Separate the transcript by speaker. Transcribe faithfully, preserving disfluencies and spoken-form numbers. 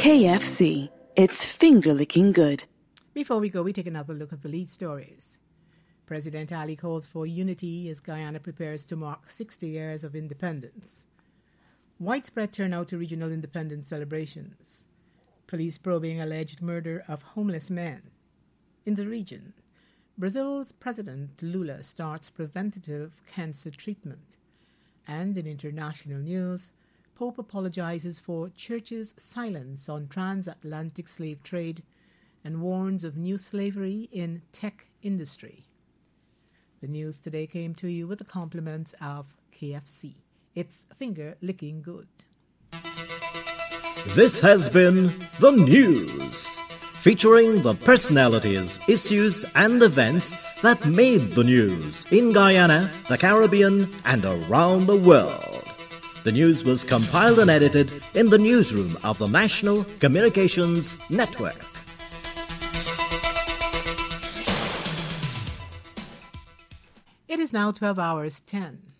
Speaker 1: K F C. It's finger-licking good.
Speaker 2: Before we go, we take another look at the lead stories. President Ali calls for unity as Guyana prepares to mark sixty years of independence. Widespread turnout to regional independence celebrations. Police probing alleged murder of homeless men. In the region, Brazil's President Lula starts preventative cancer treatment. And in international news, Pope apologizes for Church's silence on transatlantic slave trade and warns of new slavery in tech industry. The news today came to you with the compliments of K F C. It's finger-licking good.
Speaker 3: This has been The News, featuring the personalities, issues and events that made the news in Guyana, the Caribbean and around the world. The news was compiled and edited in the newsroom of the National Communications Network.
Speaker 2: It is now twelve hours ten.